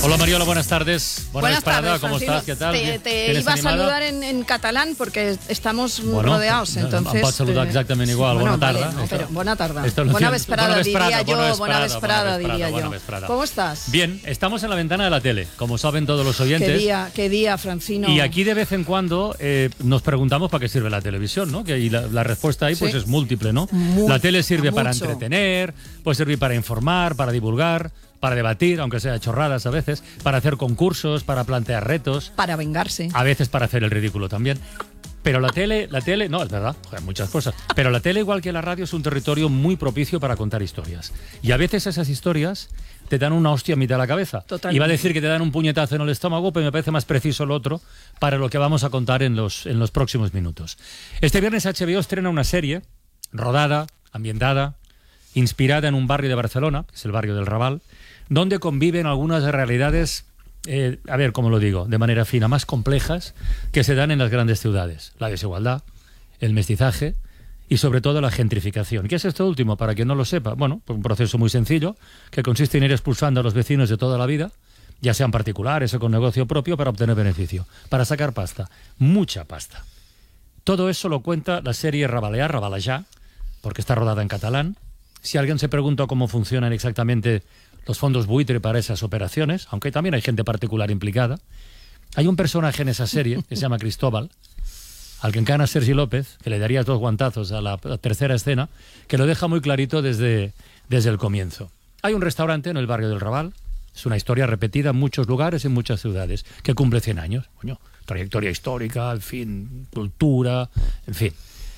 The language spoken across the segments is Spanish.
Hola Mariola, buenas tardes. Buenas tardes, ¿cómo Francino. estás? ¿Qué tal? Te iba a saludar en catalán porque estamos rodeados, entonces... Em pots saludar exactament igual. Bueno, bona tarda. Vale, no, pero buena tarda. Buena vesprada, diría yo. Buena vesprada, diría yo. ¿Cómo estás? Bien, estamos en la ventana de la tele, como saben todos los oyentes. Qué día, Francino. Y aquí de vez en cuando nos preguntamos para qué sirve la televisión, ¿no? Y la respuesta ahí pues es múltiple, ¿no? La tele sirve para entretener, puede servir para informar, para divulgar, para debatir, aunque sea chorradas a veces, para hacer concursos, para plantear retos. Para vengarse. A veces para hacer el ridículo también. Pero la tele, no, es verdad, muchas cosas. Pero la tele, igual que la radio, es un territorio muy propicio para contar historias. Y a veces esas historias te dan una hostia a mitad de la cabeza. Totalmente. Iba a decir que te dan un puñetazo en el estómago, pero me parece más preciso lo otro para lo que vamos a contar en los próximos minutos. Este viernes HBO estrena una serie rodada, ambientada, inspirada en un barrio de Barcelona, que es el barrio del Raval, donde conviven algunas realidades, a ver cómo lo digo, de manera fina, más complejas que se dan en las grandes ciudades. La desigualdad, el mestizaje y sobre todo la gentrificación. ¿Qué es esto último? Para quien no lo sepa, bueno, pues un proceso muy sencillo que consiste en ir expulsando a los vecinos de toda la vida, ya sean particulares o con negocio propio, para obtener beneficio, para sacar pasta, mucha pasta. Todo eso lo cuenta la serie Rabalejar, porque está rodada en catalán. Si alguien se pregunta cómo funcionan exactamente los fondos buitre para esas operaciones, aunque también hay gente particular implicada, hay un personaje en esa serie que se llama Cristóbal, al que encarna Sergi López, que le darías 2 guantazos a la tercera escena, que lo deja muy clarito desde el comienzo. Hay un restaurante en el barrio del Raval, es una historia repetida en muchos lugares, en muchas ciudades, que cumple 100 años. Coño, trayectoria histórica, en fin, cultura, en fin.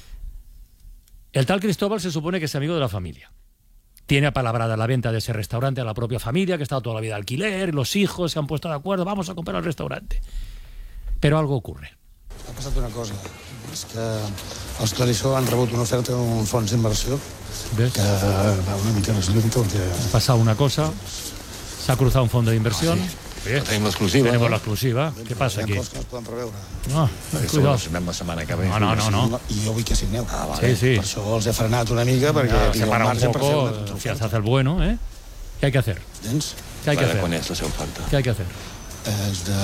El tal Cristóbal se supone que es amigo de la familia. Tiene apalabrada la venta de ese restaurante a la propia familia, que ha estado toda la vida de alquiler, y los hijos se han puesto de acuerdo, vamos a comprar el restaurante. Però algo ocurre. Ha passat una cosa, és que els Clarissó han rebut una oferta d'un fons d'inversió que va una mica més lluny perquè... Ha pasado una cosa, se ha cruzado un fondo de inversión. Bien. Tenim l'exclusiva. Tenemos la exclusiva. Què passa aquí? Hi ha coses que no es poden preveure. No, cuidado. Signem la setmana que ve. No. I jo vull que signeu. Sí, sí. Per això els he frenat una mica, perquè Se para un poco, si hace el bueno, ¿eh? ¿Qué hay que hacer? Tens? ¿Qué hay que hacer? Quan és la seva oferta? ¿Qué hay que hacer? És de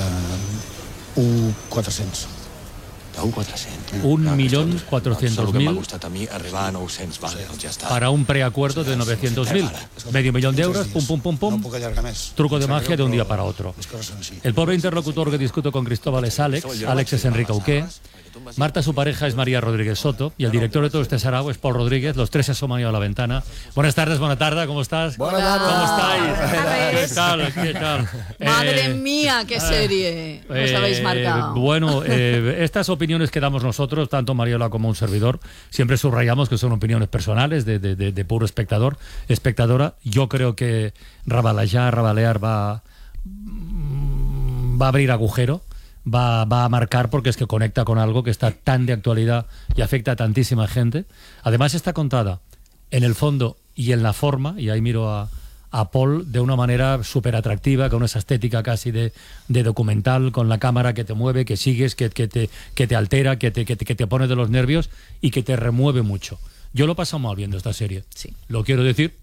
1.400. De 1.400. 1.400.000. Solo que m'ha costat a mi arribar a 900. Vale, doncs ja està. Para un preacuerdo de 900.000. Medio millón de euros, pum, pum, pum, No pum. puc allargar més. Truco de magia de un día para otro. Les coses són així. El pobre interlocutor que discuto con Cristóbal es Alex. Alex es Enrique Auqué. Marta, su pareja, es María Rodríguez Soto. Y el director de todo este sarao es Paul Rodríguez. Los tres se asoman a la ventana. Buenas tardes, buena tarde. ¿Cómo estás? Hola. ¿Cómo estáis? ¿Sabes? ¿Qué tal? Madre mía, qué serie os habéis marcado. Bueno, estas opiniones que damos nosotros, tanto Mariola como un servidor, siempre subrayamos que son opiniones personales de puro espectadora. Yo creo que Rabalejar va a abrir agujero. Va a marcar porque es que conecta con algo que está tan de actualidad y afecta a tantísima gente. Además está contada en el fondo y en la forma, y ahí miro a Paul, de una manera súper atractiva, con esa estética casi de documental, con la cámara que te mueve, que sigues, que te altera, que te pone de los nervios y que te remueve mucho. Yo lo he pasado mal viendo esta serie. Sí. Lo quiero decir,